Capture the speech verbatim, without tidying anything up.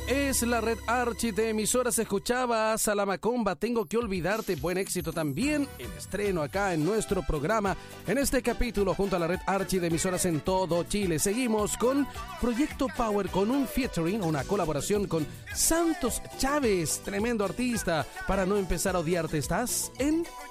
es la red Archi de emisoras. Escuchabas a La Macomba, Tengo que olvidarte. Buen éxito también en estreno acá en nuestro programa, en este capítulo junto a la red Archi de emisoras en todo Chile. Seguimos con Proyecto Power, con un featuring, una colaboración con Santos Chávez, tremendo artista. Para no empezar a odiarte, estás en